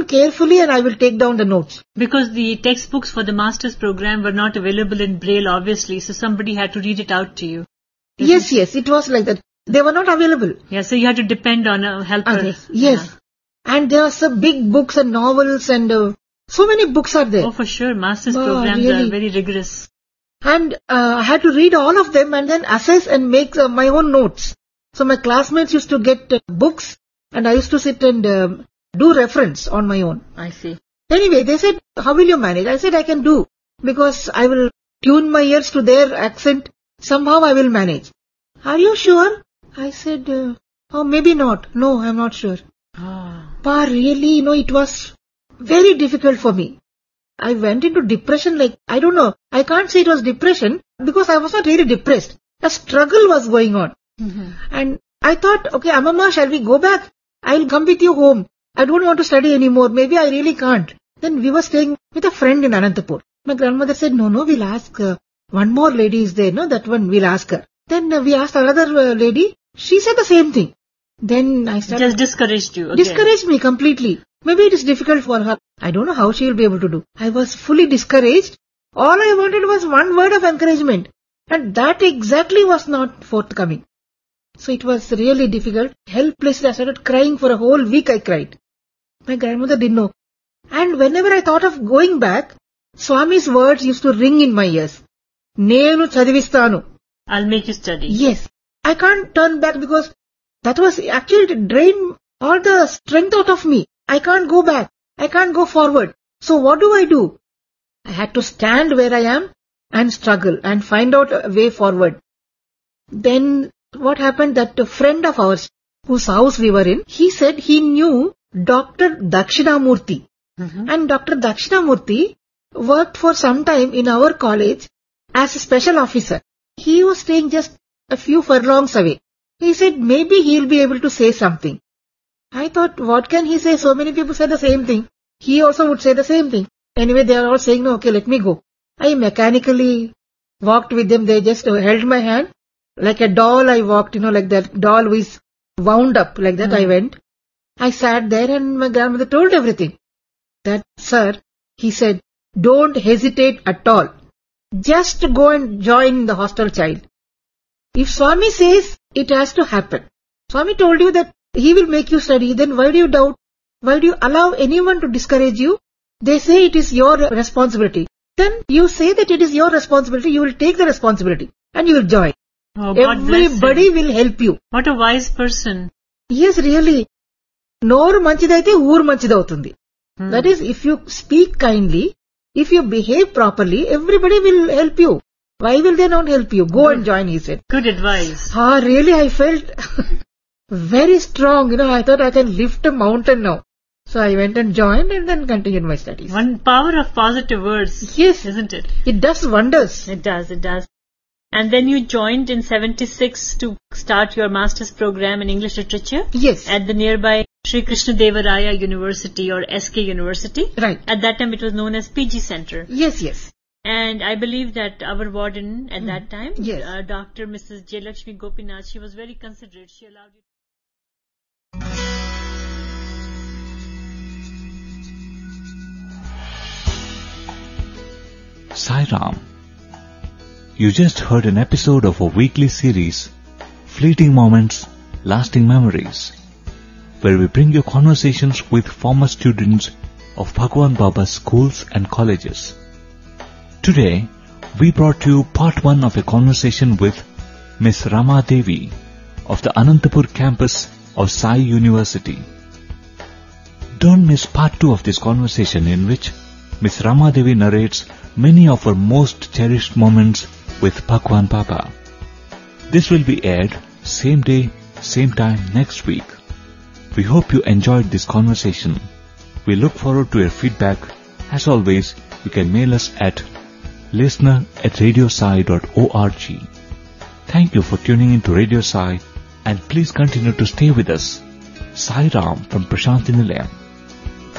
carefully and I will take down the notes. Because the textbooks for the master's program were not available in Braille, obviously, so somebody had to read it out to you. Yes, it was like that. They were not available. Yeah, so you had to depend on a helper. Yes. Yeah. And there are some big books and novels and so many books are there. Oh, for sure. Master's programs are very rigorous. And I had to read all of them and then assess and make my own notes. So my classmates used to get books and I used to sit and do reference on my own. I see. Anyway, they said, how will you manage? I said, I can do. Because I will tune my ears to their accent. Somehow I will manage. Are you sure? I said, oh, maybe not. No, I'm not sure. But really, it was very difficult for me. I went into depression I don't know. I can't say it was depression because I was not really depressed. A struggle was going on. Mm-hmm. And I thought, okay, Amma, shall we go back? I'll come with you home. I don't want to study anymore. Maybe I really can't. Then we were staying with a friend in Anantapur. My grandmother said, no, we'll ask. One more lady is there, that one we'll ask her. Then we asked another lady. She said the same thing. Then I started... Just discouraged you. Okay. Discouraged me completely. Maybe it is difficult for her. I don't know how she will be able to do. I was fully discouraged. All I wanted was one word of encouragement. And that exactly was not forthcoming. So it was really difficult. Helplessly, I started crying for a whole week. I cried. My grandmother didn't know. And whenever I thought of going back, Swami's words used to ring in my ears. Nenu chadivistanu. I'll make you study. Yes. I can't turn back because that was actually to drain all the strength out of me. I can't go back. I can't go forward. So what do? I had to stand where I am and struggle and find out a way forward. Then what happened, that a friend of ours whose house we were in, he said he knew Dr. Dakshinamurthy. Mm-hmm. And Dr. Dakshinamurthy worked for some time in our college as a special officer. He was staying just a few furlongs away. He said maybe he'll be able to say something. I thought, what can he say? So many people said the same thing. He also would say the same thing. Anyway, they are all saying, no, okay, let me go. I mechanically walked with them. They just held my hand. Like a doll I walked, like that doll was wound up. Like that I went. I sat there and my grandmother told everything. That, sir, he said, don't hesitate at all. Just go and join the hostel child. If Swami says it has to happen, Swami told you that he will make you study, then why do you doubt? Why do you allow anyone to discourage you? They say it is your responsibility. Then you say that it is your responsibility, you will take the responsibility and you will join. Oh, God everybody will help you. What a wise person. Yes, really. Noru manchidaithe ooru manchidautundi. That is, if you speak kindly, if you behave properly, everybody will help you. Why will they not help you? Go and join, he said. Good advice. Really, I felt very strong. I thought I can lift a mountain now. So I went and joined and then continued my studies. One power of positive words. Yes. Isn't it? It does wonders. It does. And then you joined in 76 to start your master's program in English literature. Yes. At the nearby Sri Krishna Deva Raya University or SK University. Right. At that time it was known as PG Center. Yes. And I believe that our warden at that time, yes. Dr. Mrs. J. Lakshmi Gopinath, she was very considerate. She allowed you. Sai Ram. You just heard an episode of a weekly series, Fleeting Moments, Lasting Memories, where we bring you conversations with former students of Bhagwan Baba's schools and colleges. Today, we brought you part 1 of a conversation with Miss Rama Devi of the Anantapur campus of Sai University. Don't miss part 2 of this conversation, in which Miss Rama Devi narrates many of her most cherished moments with Bhagwan Baba. This will be aired same day, same time next week. We hope you enjoyed this conversation. We look forward to your feedback. As always, you can mail us at listener@radiosai.org. Thank you for tuning in to Radio Sai, and please continue to stay with us. Sai Ram from Prashanthi Nilayam.